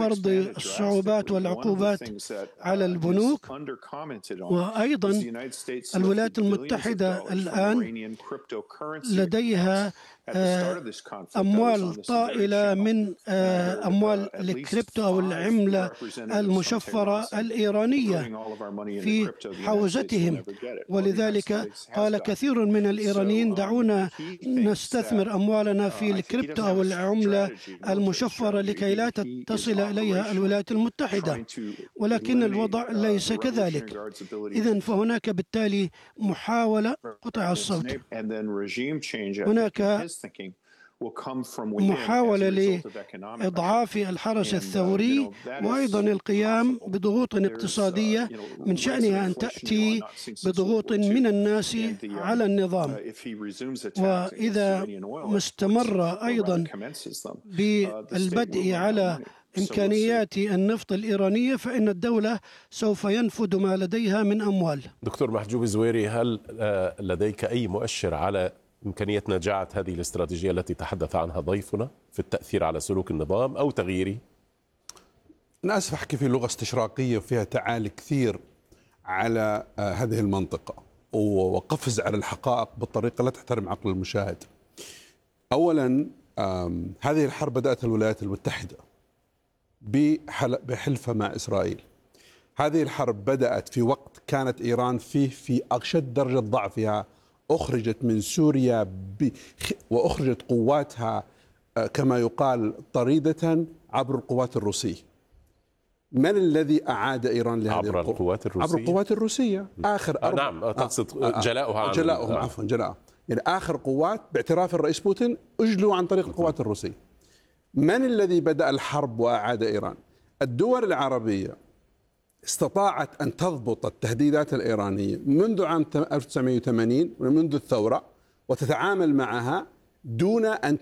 فرض الصعوبات والعقوبات على البنوك. وأيضا الولايات المتحدة الآن لديها أموال طائلة من أموال الكريبتو أو العملة المشفرة الإيرانية في حوزتهم، ولذلك قال كثير من الإيرانيين دعونا نستثمر أموالنا في الكريبتو أو العملة المشفرة لكي لا تصل إليها الولايات المتحدة، ولكن الوضع ليس كذلك. إذن فهناك بالتالي محاولة قطع الصوت، هناك محاولة لإضعاف الحرس الثوري وأيضا القيام بضغوط اقتصادية من شأنها أن تأتي بضغوط من الناس على النظام. وإذا ما استمر أيضا بالبدء على إمكانيات النفط الإيرانية فإن الدولة سوف ينفد ما لديها من أموال. دكتور محجوب الزويري، هل لديك أي مؤشر على إمكانية نجاعة هذه الاستراتيجية التي تحدث عنها ضيفنا في التأثير على سلوك النظام أو تغييره؟ أنا آسف أحكي في لغة استشراقية وفيها تعالي كثير على هذه المنطقة وقفز على الحقائق بالطريقة لا تحترم عقل المشاهد. أولا، هذه الحرب بدأت الولايات المتحدة بحلفها مع إسرائيل. هذه الحرب بدأت في وقت كانت إيران فيه في أشد درجة ضعفها، أخرجت من سوريا وأخرجت قواتها كما يقال طريدة عبر القوات الروسية. من الذي أعاد إيران لهذه عبر القوات الروسية؟ عبر القوات الروسية. نعم، تقصد جلاؤهم عفوا جلاؤهم. يعني آخر قوات باعتراف الرئيس بوتين أجلوا عن طريق القوات الروسية. من الذي بدأ الحرب وأعاد إيران؟ الدول العربية استطاعت أن تضبط التهديدات الإيرانية منذ عام 1980 ومنذ الثورة وتتعامل معها دون أن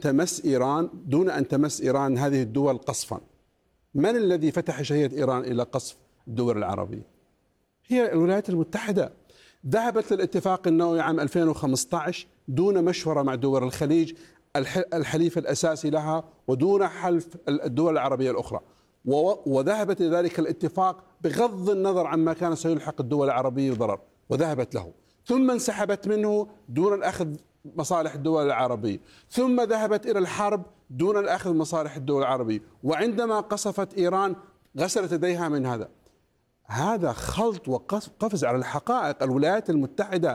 تمس إيران هذه الدول قصفا. من الذي فتح شهية إيران إلى قصف الدول العربية؟ هي الولايات المتحدة. ذهبت للاتفاق النووي عام 2015 دون مشورة مع دول الخليج الحليف الأساسي لها ودون حلف الدول العربية الأخرى، وذهبت لذلك الاتفاق بغض النظر عما كان سيلحق الدول العربية ضرر، وذهبت له، ثم انسحبت منه دون الأخذ مصالح الدول العربية، ثم ذهبت إلى الحرب دون الأخذ مصالح الدول العربية، وعندما قصفت إيران غسلت يديها من هذا خلط وقفز على الحقائق. الولايات المتحدة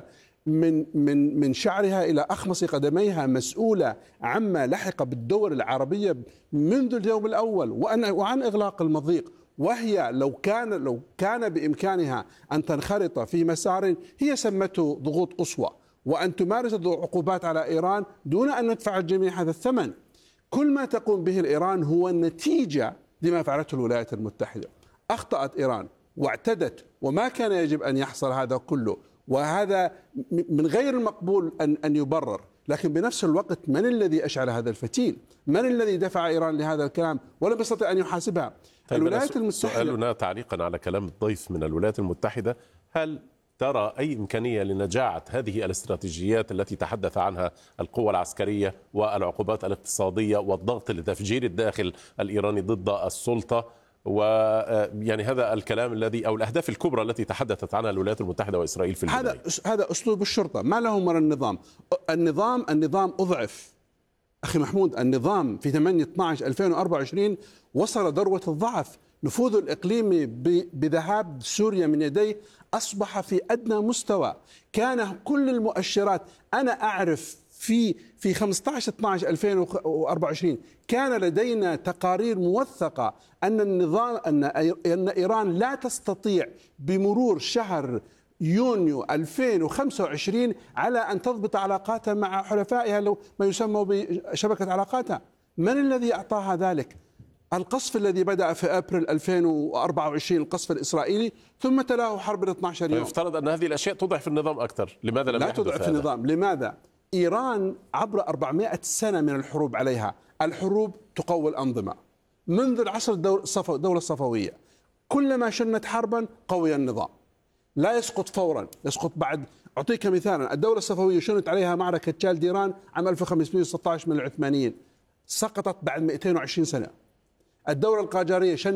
من شعرها إلى أخمص قدميها مسؤولة عما لحق بالدول العربية منذ اليوم الأول وعن إغلاق المضيق. وهي لو كان بإمكانها أن تنخرط في مسار هي سمته ضغوط قصوى وأن تمارس عقوبات على إيران دون أن ندفع الجميع هذا الثمن. كل ما تقوم به الإيران هو النتيجة لما فعلته الولايات المتحدة. أخطأت إيران واعتدت وما كان يجب أن يحصل هذا كله، وهذا من غير المقبول أن يبرر. لكن بنفس الوقت من الذي أشعل هذا الفتيل؟ من الذي دفع إيران لهذا الكلام ولم يستطع أن يحاسبها؟ طيب، الولايات المتحدة. سؤالنا تعليقا على كلام الضيف من الولايات المتحدة، هل ترى أي إمكانية لنجاعة هذه الاستراتيجيات التي تحدث عنها القوى العسكرية والعقوبات الاقتصادية والضغط لتفجير الداخل الإيراني ضد السلطة، ويعني هذا الكلام الذي أو الأهداف الكبرى التي تحدثت عنها الولايات المتحدة وإسرائيل في البداية؟ هذا أسلوب الشرطة، ما له من النظام أضعف أخي محمود. النظام في 8/12/2024 وصل ذروة الضعف. نفوذه الإقليمي بذهاب سوريا من يديه أصبح في أدنى مستوى. كان كل المؤشرات، أنا أعرف في 15/12/2024 كان لدينا تقارير موثقة أن إيران لا تستطيع بمرور شهر يونيو 2025 على أن تضبط علاقاتها مع حلفائها لو ما يسمى بشبكة علاقاتها. من الذي أعطاها ذلك؟ القصف الذي بدأ في أبريل 2024، القصف الإسرائيلي، ثم تلاه حرب 12 يوم. يفترض أن هذه الأشياء تضعف النظام أكثر، لماذا لم يحدث هذا؟ لا تضعف النظام. لماذا؟ إيران عبر 400 سنة من الحروب عليها، الحروب تقوي الأنظمة. منذ العصر الدولة الصفوية كلما شنت حربا قوي النظام، لا يسقط فورا، يسقط بعد. أعطيك مثالا، الدولة الصفوية شنت عليها معركة تشالديران عام 1516 من العثمانيين، سقطت بعد 220 سنة. الدولة القاجارية